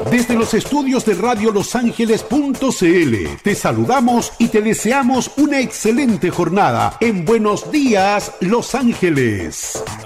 desde los estudios de Radio Los Ángeles.cl. Te saludamos y te deseamos una excelente jornada en Buenos Días, Los Ángeles.